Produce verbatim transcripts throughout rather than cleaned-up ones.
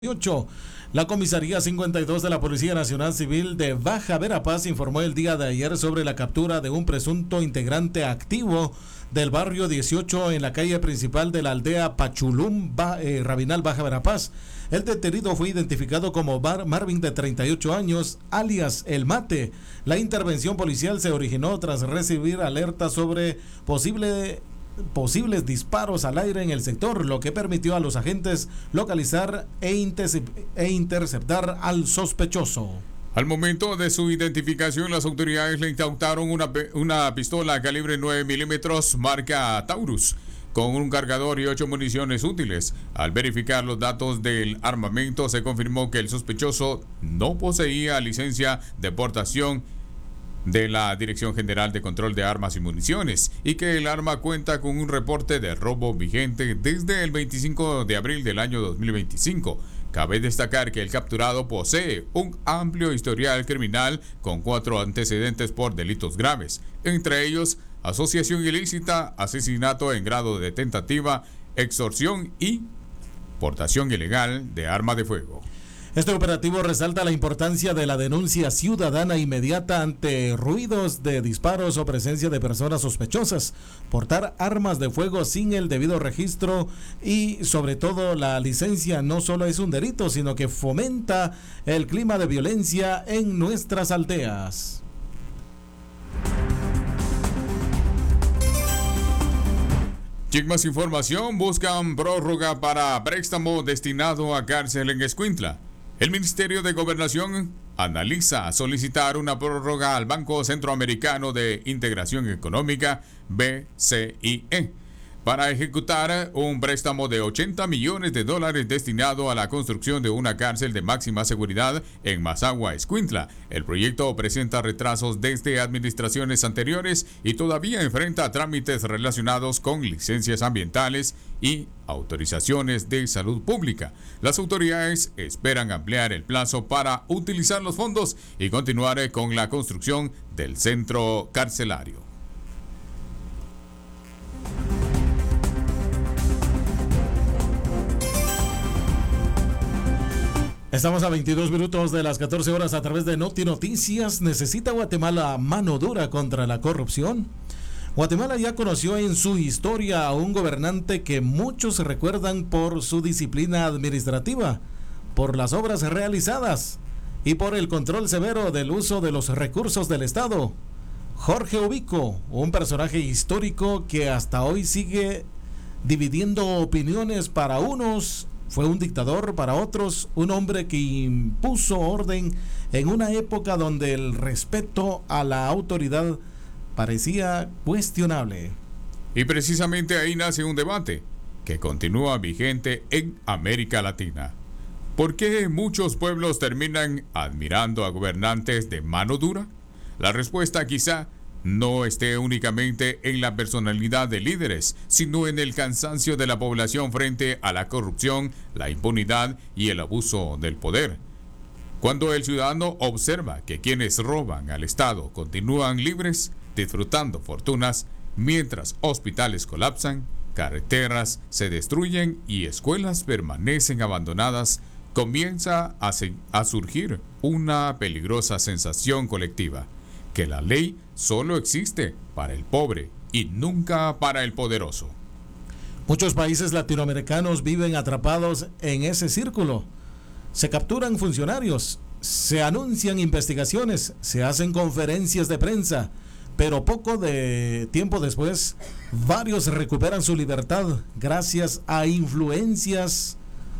La Comisaría cincuenta y dos de la Policía Nacional Civil de Baja Verapaz informó el día de ayer sobre la captura de un presunto integrante activo del barrio dieciocho en la calle principal de la aldea Pachulum, eh, Rabinal, Baja Verapaz. El detenido fue identificado como Bar Marvin, de treinta y ocho años, alias El Mate. La intervención policial se originó tras recibir alertas sobre posible posibles disparos al aire en el sector, lo que permitió a los agentes localizar e, e interceptar al sospechoso. Al momento de su identificación, las autoridades le incautaron una, una pistola calibre nueve milímetros marca Taurus con un cargador y ocho municiones útiles. Al verificar los datos del armamento, se confirmó que el sospechoso no poseía licencia de portación de la Dirección General de Control de Armas y Municiones y que el arma cuenta con un reporte de robo vigente desde el veinticinco de abril del año dos mil veinticinco. Cabe destacar que el capturado posee un amplio historial criminal con cuatro antecedentes por delitos graves, entre ellos asociación ilícita, asesinato en grado de tentativa, extorsión y portación ilegal de arma de fuego. Este operativo resalta la importancia de la denuncia ciudadana inmediata ante ruidos de disparos o presencia de personas sospechosas, portar armas de fuego sin el debido registro y sobre todo la licencia no solo es un delito, sino que fomenta el clima de violencia en nuestras aldeas. Sin más información, buscan prórroga para préstamo destinado a cárcel en Escuintla. El Ministerio de Gobernación analiza solicitar una prórroga al Banco Centroamericano de Integración Económica, B C I E, para ejecutar un préstamo de ochenta millones de dólares destinado a la construcción de una cárcel de máxima seguridad en Mazagua, Escuintla. El proyecto presenta retrasos desde administraciones anteriores y todavía enfrenta trámites relacionados con licencias ambientales y autorizaciones de salud pública. Las autoridades esperan ampliar el plazo para utilizar los fondos y continuar con la construcción del centro carcelario. Estamos a veintidós minutos de las catorce horas a través de Noti Noticias. ¿Necesita Guatemala mano dura contra la corrupción? Guatemala ya conoció en su historia a un gobernante que muchos recuerdan por su disciplina administrativa, por las obras realizadas y por el control severo del uso de los recursos del Estado. Jorge Ubico, un personaje histórico que hasta hoy sigue dividiendo opiniones. Para unos fue un dictador, para otros un hombre que impuso orden en una época donde el respeto a la autoridad parecía cuestionable. Y precisamente ahí nace un debate que continúa vigente en América Latina. ¿Por qué muchos pueblos terminan admirando a gobernantes de mano dura? La respuesta quizá no esté únicamente en la personalidad de líderes, sino en el cansancio de la población frente a la corrupción, la impunidad y el abuso del poder. Cuando el ciudadano observa que quienes roban al Estado continúan libres, disfrutando fortunas, mientras hospitales colapsan, carreteras se destruyen y escuelas permanecen abandonadas, comienza a, se- a surgir una peligrosa sensación colectiva, que la ley solo existe para el pobre y nunca para el poderoso. Muchos países latinoamericanos viven atrapados en ese círculo. Se capturan funcionarios, se anuncian investigaciones, se hacen conferencias de prensa, pero poco de tiempo después, varios recuperan su libertad gracias a influencias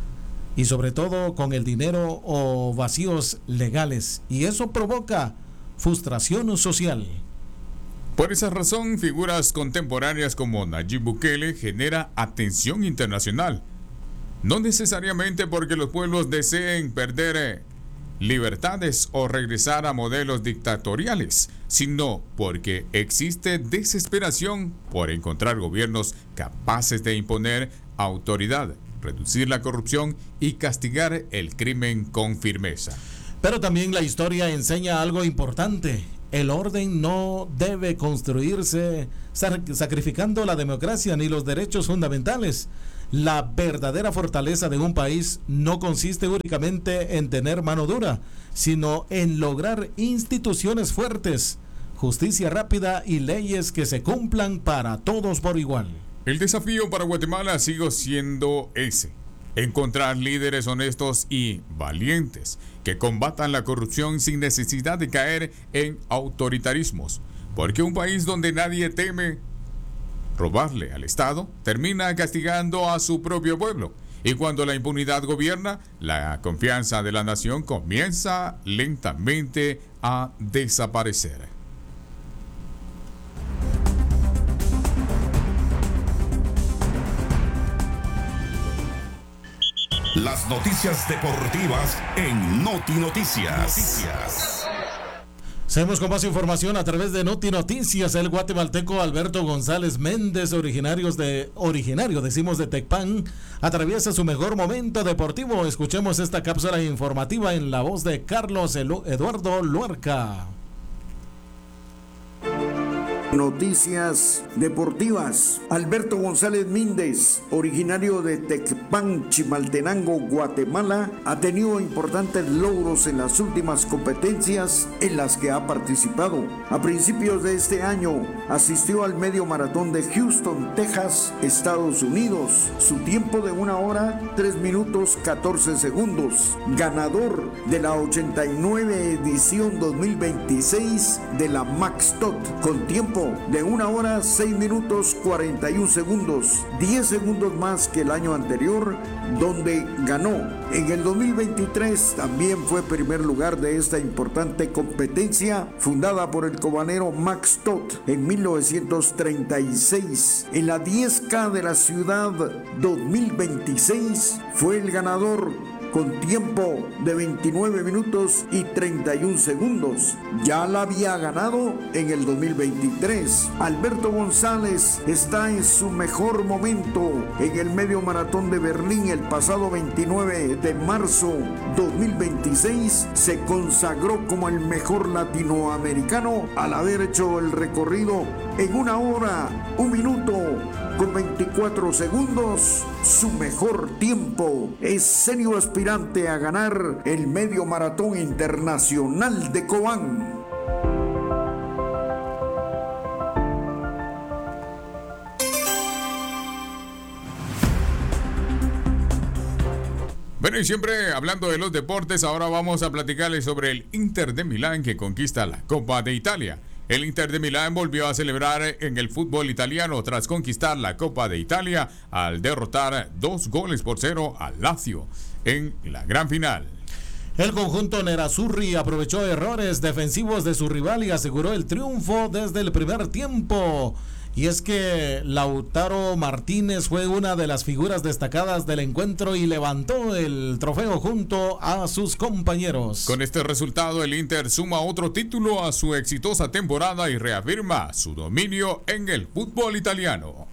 y sobre todo con el dinero o vacíos legales, y eso provoca frustración social. Por esa razón, figuras contemporáneas como Nayib Bukele genera atención internacional. No necesariamente porque los pueblos deseen perder eh, libertades o regresar a modelos dictatoriales, sino porque existe desesperación por encontrar gobiernos capaces de imponer autoridad, reducir la corrupción y castigar el crimen con firmeza. Pero también la historia enseña algo importante. El orden no debe construirse sacrificando la democracia ni los derechos fundamentales. La verdadera fortaleza de un país no consiste únicamente en tener mano dura, sino en lograr instituciones fuertes, justicia rápida y leyes que se cumplan para todos por igual. El desafío para Guatemala sigue siendo ese: encontrar líderes honestos y valientes que combatan la corrupción sin necesidad de caer en autoritarismos, porque un país donde nadie teme robarle al Estado termina castigando a su propio pueblo, y cuando la impunidad gobierna, la confianza de la nación comienza lentamente a desaparecer. Las noticias deportivas en Noti Noticias. Noticias. Seguimos con más información a través de Noti Noticias. El guatemalteco Alberto González Méndez, originarios de, originario, decimos, de Tecpan, atraviesa su mejor momento deportivo. Escuchemos esta cápsula informativa en la voz de Carlos Eduardo Luarca. Noticias deportivas. Alberto González Méndez, originario de Tecpan, Chimaltenango, Guatemala, ha tenido importantes logros en las últimas competencias en las que ha participado. A principios de este año asistió al medio maratón de Houston, Texas, Estados Unidos. Su tiempo de una hora, tres minutos, catorce segundos. Ganador de la ochenta y nueve edición dos mil veintiséis de la Max Tot, con tiempo de una hora, seis minutos, cuarenta y un segundos, diez segundos más que el año anterior, donde ganó. En el dos mil veintitrés también fue primer lugar de esta importante competencia, fundada por el cobanero Max Tot en mil novecientos treinta y seis. En la diez K de la ciudad dos mil veintiséis fue el ganador, con tiempo de veintinueve minutos y treinta y un segundos. Ya la había ganado en el dos mil veintitrés. Alberto González está en su mejor momento. En el medio maratón de Berlín el pasado veintinueve de marzo dos mil veintiséis se consagró como el mejor latinoamericano al haber hecho el recorrido en una hora, un minuto con veinticuatro segundos. Su mejor tiempo. Es serio aspirante a ganar el medio maratón internacional de Cobán. Bueno, y siempre hablando de los deportes, ahora vamos a platicarles sobre el Inter de Milán, que conquista la Copa de Italia. El Inter de Milán volvió a celebrar en el fútbol italiano tras conquistar la Copa de Italia al derrotar dos goles por cero al Lazio en la gran final. El conjunto nerazzurri aprovechó errores defensivos de su rival y aseguró el triunfo desde el primer tiempo. Y es que Lautaro Martínez fue una de las figuras destacadas del encuentro y levantó el trofeo junto a sus compañeros. Con este resultado, el Inter suma otro título a su exitosa temporada y reafirma su dominio en el fútbol italiano.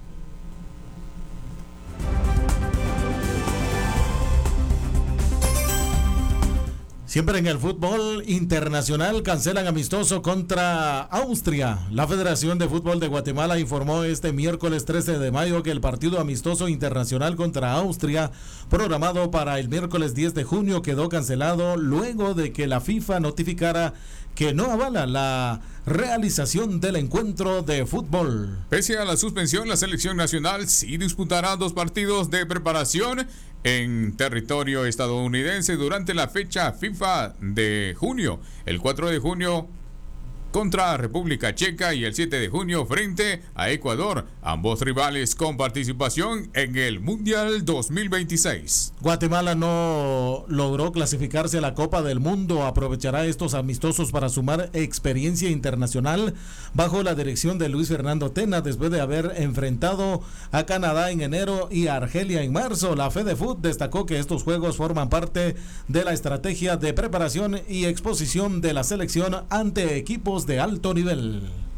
Siempre en el fútbol internacional, cancelan amistoso contra Austria. La Federación de Fútbol de Guatemala informó este miércoles trece de mayo que el partido amistoso internacional contra Austria, programado para el miércoles diez de junio, quedó cancelado luego de que la FIFA notificara que no avala la realización del encuentro de fútbol. Pese a la suspensión, la selección nacional sí disputará dos partidos de preparación en territorio estadounidense durante la fecha FIFA de junio. El cuatro de junio contra República Checa y el siete de junio frente a Ecuador, ambos rivales con participación en el Mundial dos mil veintiséis. Guatemala no logró clasificarse a la Copa del Mundo. Aprovechará estos amistosos para sumar experiencia internacional bajo la dirección de Luis Fernando Tena, después de haber enfrentado a Canadá en enero y a Argelia en marzo. La FEDEFUT destacó que estos juegos forman parte de la estrategia de preparación y exposición de la selección ante equipos de alto nivel.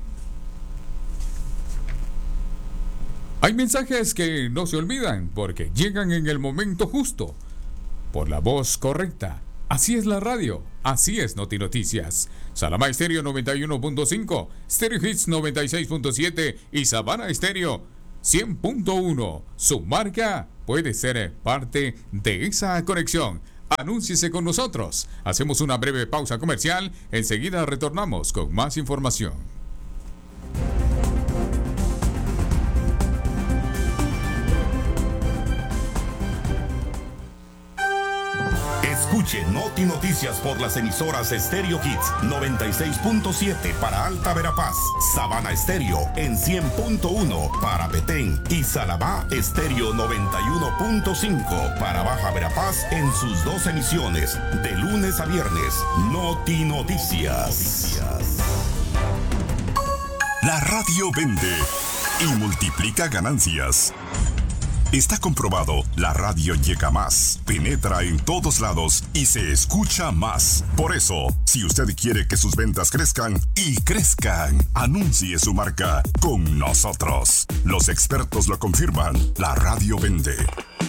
Hay mensajes que no se olvidan porque llegan en el momento justo, por la voz correcta. Así es la radio, así es Noti Noticias. Salamá Estéreo noventa y uno punto cinco, Stereo Hits noventa y seis punto siete y Sabana Estéreo cien punto uno. Su marca puede ser parte de esa conexión. Anúnciese con nosotros. Hacemos una breve pausa comercial. Enseguida retornamos con más información. Escuche Noti Noticias por las emisoras Stereo Hits noventa y seis punto siete para Alta Verapaz, Sabana Estéreo en cien punto uno para Petén y Salabá Estéreo noventa y uno punto cinco para Baja Verapaz en sus dos emisiones de lunes a viernes. Noti Noticias. La radio vende y multiplica ganancias. Está comprobado, la radio llega más, penetra en todos lados y se escucha más. Por eso, si usted quiere que sus ventas crezcan y crezcan, anuncie su marca con nosotros. Los expertos lo confirman, la radio vende.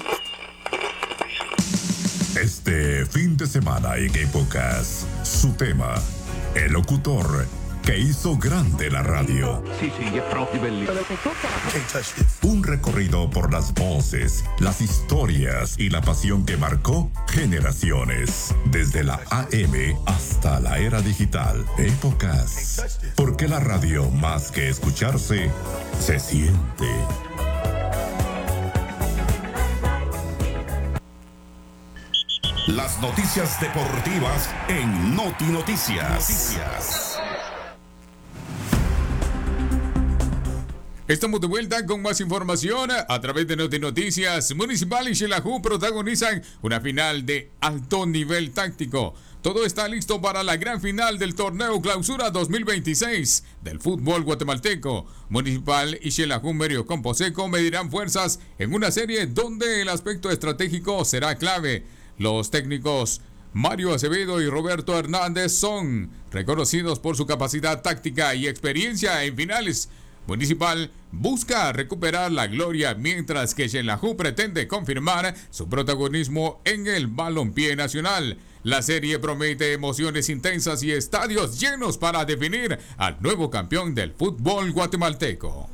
Este fin de semana en Épocas, su tema, el locutor que hizo grande la radio. Sí, sí, es propio, bellissimo. Un recorrido por las voces, las historias y la pasión que marcó generaciones. Desde la A M hasta la era digital. Épocas. Porque la radio, más que escucharse, se siente. Las noticias deportivas en Noti Noticias. Noticias. Estamos de vuelta con más información a través de Noti Noticias. Municipal y Xelajú protagonizan una final de alto nivel táctico. Todo está listo para la gran final del torneo Clausura dos mil veintiséis del fútbol guatemalteco. Municipal y Xelajú Merio Composeco medirán fuerzas en una serie donde el aspecto estratégico será clave. Los técnicos Mario Acevedo y Roberto Hernández son reconocidos por su capacidad táctica y experiencia en finales. Municipal busca recuperar la gloria, mientras que Xelajú pretende confirmar su protagonismo en el balompié nacional. La serie promete emociones intensas y estadios llenos para definir al nuevo campeón del fútbol guatemalteco.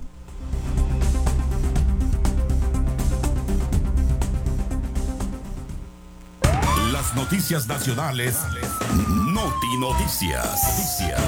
Las noticias nacionales, Noti Noticias. Noticias.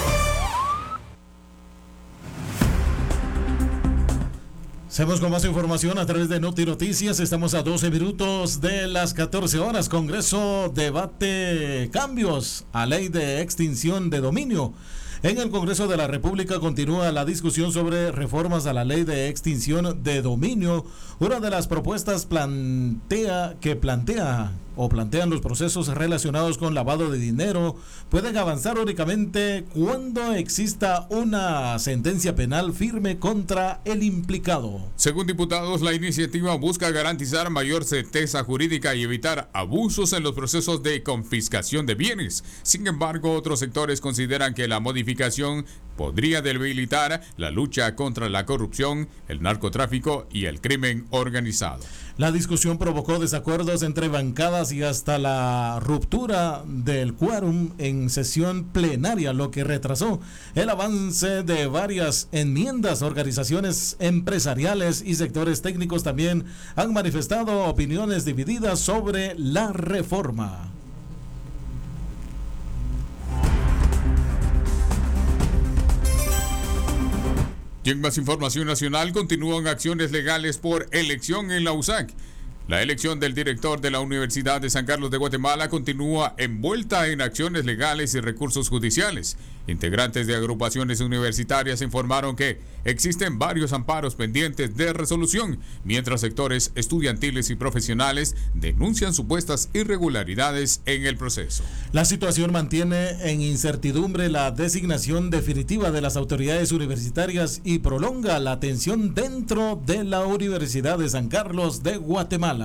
Seguimos con más información a través de Noti Noticias. Estamos a doce minutos de las catorce horas. Congreso debate cambios a ley de extinción de dominio. En el Congreso de la República continúa la discusión sobre reformas a la ley de extinción de dominio. Una de las propuestas plantea que plantea o plantean los procesos relacionados con lavado de dinero pueden avanzar únicamente cuando exista una sentencia penal firme contra el implicado. Según diputados, la iniciativa busca garantizar mayor certeza jurídica y evitar abusos en los procesos de confiscación de bienes. Sin embargo, otros sectores consideran que la modificación podría debilitar la lucha contra la corrupción, el narcotráfico y el crimen organizado. La discusión provocó desacuerdos entre bancadas y hasta la ruptura del quórum en sesión plenaria, lo que retrasó el avance de varias enmiendas. Organizaciones empresariales y sectores técnicos también han manifestado opiniones divididas sobre la reforma. Y en más información nacional, continúan acciones legales por elección en la U S A C. La elección del director de la Universidad de San Carlos de Guatemala continúa envuelta en acciones legales y recursos judiciales. Integrantes de agrupaciones universitarias informaron que existen varios amparos pendientes de resolución, mientras sectores estudiantiles y profesionales denuncian supuestas irregularidades en el proceso. La situación mantiene en incertidumbre la designación definitiva de las autoridades universitarias y prolonga la tensión dentro de la Universidad de San Carlos de Guatemala.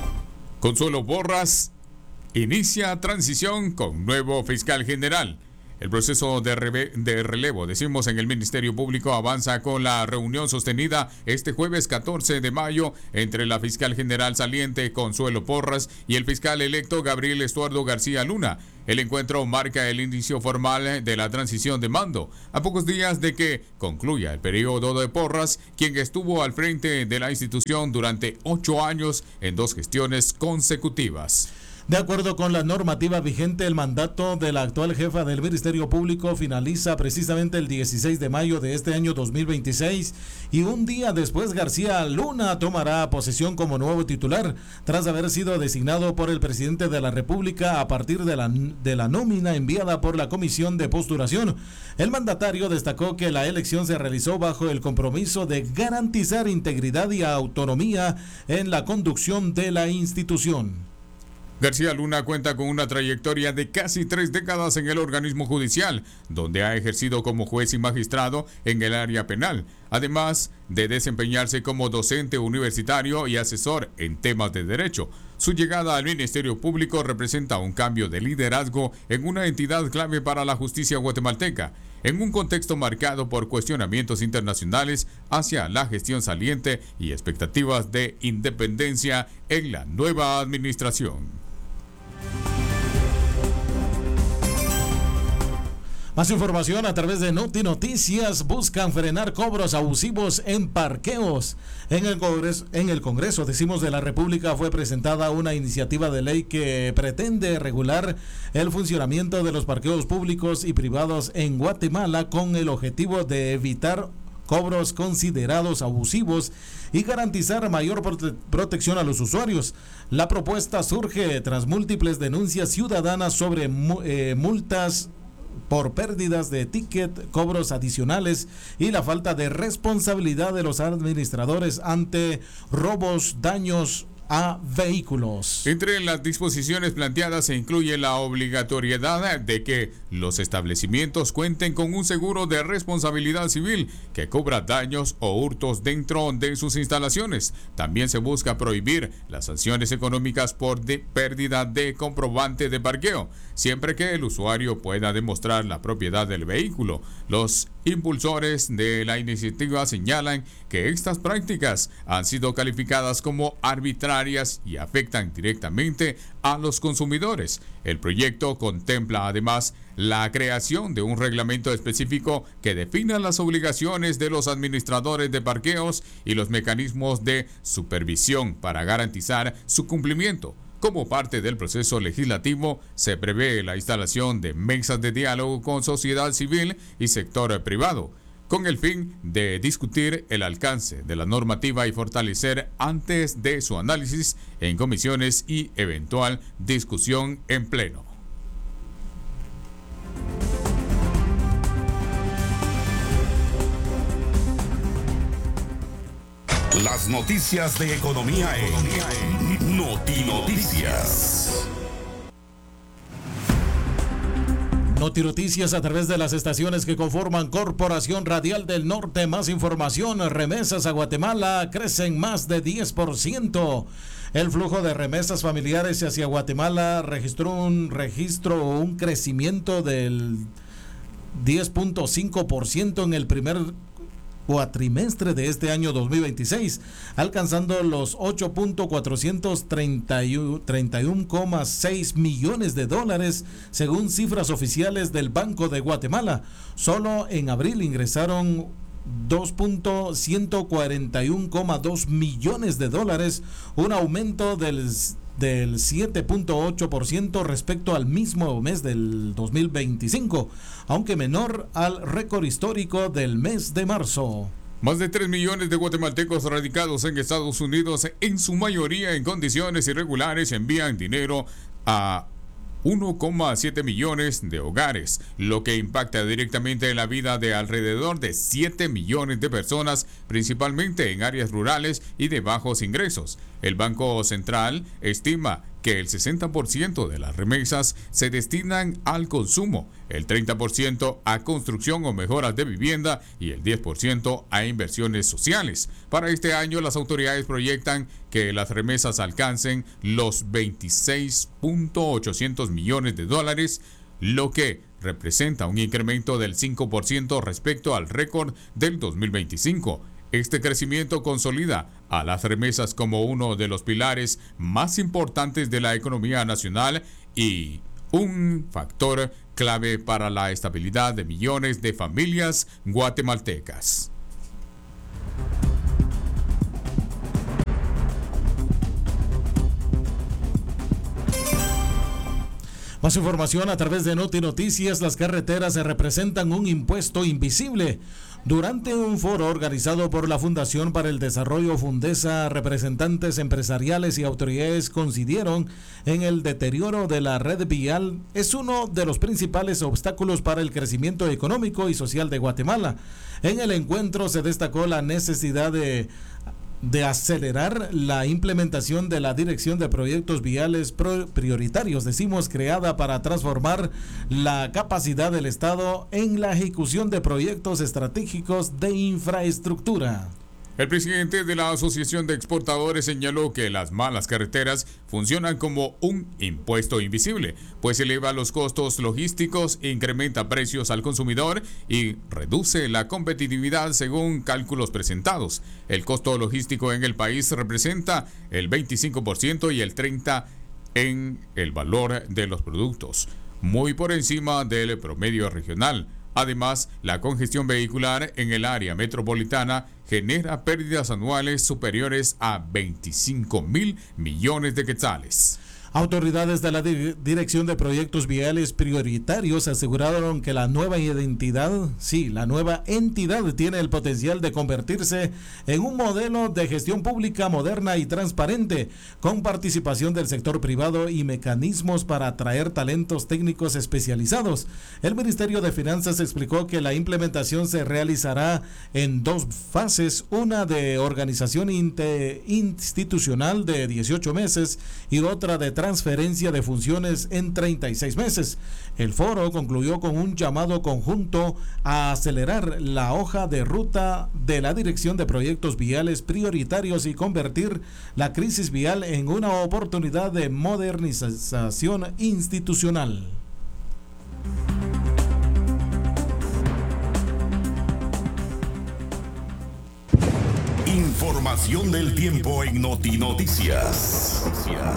Consuelo Borras inicia transición con nuevo fiscal general. El proceso de, reve- de relevo, decimos, en el Ministerio Público avanza con la reunión sostenida este jueves catorce de mayo entre la fiscal general saliente Consuelo Porras y el fiscal electo Gabriel Estuardo García Luna. El encuentro marca el inicio formal de la transición de mando, a pocos días de que concluya el periodo de Porras, quien estuvo al frente de la institución durante ocho años en dos gestiones consecutivas. De acuerdo con la normativa vigente, el mandato de la actual jefa del Ministerio Público finaliza precisamente el dieciséis de mayo de este año dos mil veintiséis y un día después García Luna tomará posesión como nuevo titular tras haber sido designado por el presidente de la República a partir de la, de la nómina enviada por la Comisión de Postulación. El mandatario destacó que la elección se realizó bajo el compromiso de garantizar integridad y autonomía en la conducción de la institución. García Luna cuenta con una trayectoria de casi tres décadas en el organismo judicial, donde ha ejercido como juez y magistrado en el área penal, además de desempeñarse como docente universitario y asesor en temas de derecho. Su llegada al Ministerio Público representa un cambio de liderazgo en una entidad clave para la justicia guatemalteca, en un contexto marcado por cuestionamientos internacionales hacia la gestión saliente y expectativas de independencia en la nueva administración. Más información a través de Noti Noticias. Buscan frenar cobros abusivos en parqueos. En el Congreso, en el Congreso, decimos, de la República fue presentada una iniciativa de ley que pretende regular el funcionamiento de los parqueos públicos y privados en Guatemala con el objetivo de evitar cobros considerados abusivos y garantizar mayor prote- protección a los usuarios. La propuesta surge tras múltiples denuncias ciudadanas sobre mu- eh, multas por pérdidas de ticket, cobros adicionales y la falta de responsabilidad de los administradores ante robos, daños a vehículos. Entre las disposiciones planteadas se incluye la obligatoriedad de que los establecimientos cuenten con un seguro de responsabilidad civil que cubra daños o hurtos dentro de sus instalaciones. También se busca prohibir las sanciones económicas por de pérdida de comprobante de parqueo, siempre que el usuario pueda demostrar la propiedad del vehículo. Los impulsores de la iniciativa señalan que estas prácticas han sido calificadas como arbitrarias y afectan directamente a los consumidores. El proyecto contempla además la creación de un reglamento específico que defina las obligaciones de los administradores de parqueos y los mecanismos de supervisión para garantizar su cumplimiento. Como parte del proceso legislativo, se prevé la instalación de mesas de diálogo con sociedad civil y sector privado, con el fin de discutir el alcance de la normativa y fortalecer antes de su análisis en comisiones y eventual discusión en pleno. Las noticias de economía en Noti Noticias. Noti Noticias a través de las estaciones que conforman Corporación Radial del Norte. Más información: remesas a Guatemala crecen más de diez por ciento. El flujo de remesas familiares hacia Guatemala registró un registro un crecimiento del diez punto cinco por ciento en el primer cuatrimestre de este año dos mil veintiséis, alcanzando los ocho punto cuatrocientos treinta y uno coma seis millones de dólares, según cifras oficiales del Banco de Guatemala. Solo en abril ingresaron dos punto ciento cuarenta y uno coma dos millones de dólares, un aumento del del siete punto ocho por ciento respecto al mismo mes del dos mil veinticinco, aunque menor al récord histórico del mes de marzo. Más de tres millones de guatemaltecos radicados en Estados Unidos, en su mayoría en condiciones irregulares, envían dinero a uno coma siete millones de hogares, lo que impacta directamente en la vida de alrededor de siete millones de personas, principalmente en áreas rurales y de bajos ingresos. El Banco Central estima que el sesenta por ciento de las remesas se destinan al consumo, el treinta por ciento a construcción o mejoras de vivienda y el diez por ciento a inversiones sociales. Para este año, las autoridades proyectan que las remesas alcancen los veintiséis punto ochocientos millones de dólares, lo que representa un incremento del cinco por ciento respecto al récord del dos mil veinticinco. Este crecimiento consolida a las remesas como uno de los pilares más importantes de la economía nacional y un factor clave para la estabilidad de millones de familias guatemaltecas. Más información a través de Noti Noticias. Las carreteras representan un impuesto invisible. Durante un foro organizado por la Fundación para el Desarrollo Fundesa, representantes empresariales y autoridades coincidieron en el deterioro de la red vial. Es uno de los principales obstáculos para el crecimiento económico y social de Guatemala. En el encuentro se destacó la necesidad de de acelerar la implementación de la Dirección de Proyectos Viales Prioritarios, decimos, creada para transformar la capacidad del Estado en la ejecución de proyectos estratégicos de infraestructura. El presidente de la Asociación de Exportadores señaló que las malas carreteras funcionan como un impuesto invisible, pues eleva los costos logísticos, incrementa precios al consumidor y reduce la competitividad según cálculos presentados. El costo logístico en el país representa el veinticinco por ciento y el treinta por ciento en el valor de los productos, muy por encima del promedio regional. Además, la congestión vehicular en el área metropolitana genera pérdidas anuales superiores a veinticinco mil millones de quetzales. Autoridades de la Dirección de Proyectos Viales Prioritarios aseguraron que la nueva identidad, sí, la nueva entidad tiene el potencial de convertirse en un modelo de gestión pública moderna y transparente, con participación del sector privado y mecanismos para atraer talentos técnicos especializados. El Ministerio de Finanzas explicó que la implementación se realizará en dos fases, una de organización institucional de dieciocho meses y otra de transferencia de funciones en treinta y seis meses. El foro concluyó con un llamado conjunto a acelerar la hoja de ruta de la Dirección de Proyectos Viales Prioritarios y convertir la crisis vial en una oportunidad de modernización institucional. Información del tiempo en Noti Noticias.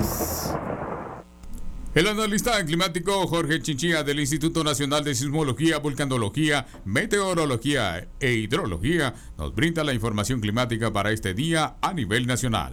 El analista climático Jorge Chinchilla del Instituto Nacional de Sismología, Vulcanología, Meteorología e Hidrología nos brinda la información climática para este día a nivel nacional.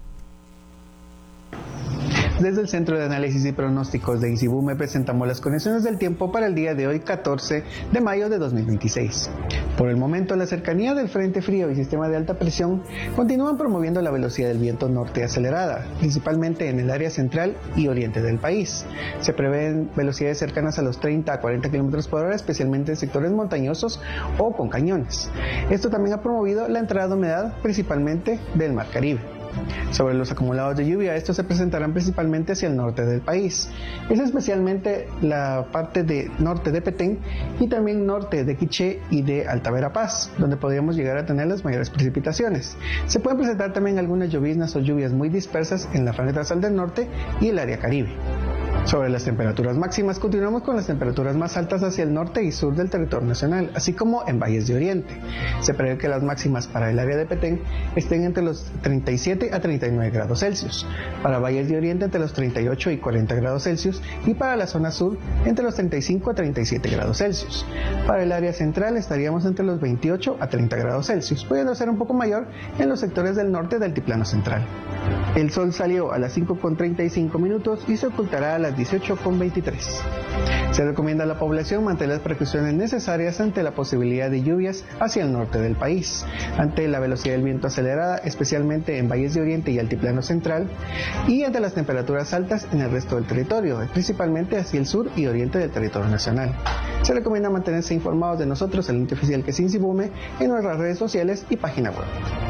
Desde el Centro de Análisis y Pronósticos de INSIBUME presentamos las condiciones del tiempo para el día de hoy, catorce de mayo de dos mil veintiséis. Por el momento, la cercanía del frente frío y sistema de alta presión continúan promoviendo la velocidad del viento norte acelerada, principalmente en el área central y oriente del país. Se prevén velocidades cercanas a los treinta a cuarenta kilómetros por hora, especialmente en sectores montañosos o con cañones. Esto también ha promovido la entrada de humedad, principalmente del Mar Caribe. Sobre los acumulados de lluvia, estos se presentarán principalmente hacia el norte del país. Es especialmente la parte de norte de Petén y también norte de Quiché y de Alta Verapaz, donde podríamos llegar a tener las mayores precipitaciones. Se pueden presentar también algunas lloviznas o lluvias muy dispersas en la franja transversal del norte y el área Caribe. Sobre las temperaturas máximas, continuamos con las temperaturas más altas hacia el norte y sur del territorio nacional, así como en valles de oriente. Se prevé que las máximas para el área de Petén estén entre los treinta y siete a treinta y nueve grados Celsius, para valles de oriente entre los treinta y ocho y cuarenta grados Celsius y para la zona sur entre los treinta y cinco a treinta y siete grados Celsius. Para el área central estaríamos entre los veintiocho a treinta grados Celsius, pudiendo ser un poco mayor en los sectores del norte del altiplano central. El sol salió a las cinco con treinta y cinco minutos y se ocultará a las dieciocho con veintitrés. Se recomienda a la población mantener las precauciones necesarias ante la posibilidad de lluvias hacia el norte del país, ante la velocidad del viento acelerada, especialmente en valles de oriente y altiplano central, y ante las temperaturas altas en el resto del territorio, principalmente hacia el sur y oriente del territorio nacional. Se recomienda mantenerse informados de nosotros, el ente oficial que es INSIBUME, en nuestras redes sociales y página web.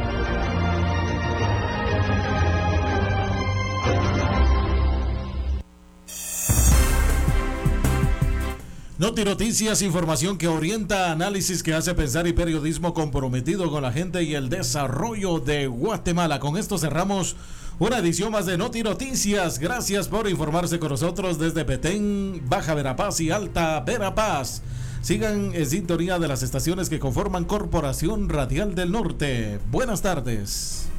Noti Noticias, información que orienta, análisis que hace pensar y periodismo comprometido con la gente y el desarrollo de Guatemala. Con esto cerramos Una edición más de Noti Noticias. Gracias por informarse con nosotros desde Petén, Baja Verapaz y Alta Verapaz. Sigan en sintonía de las estaciones que conforman Corporación Radial del Norte. Buenas tardes.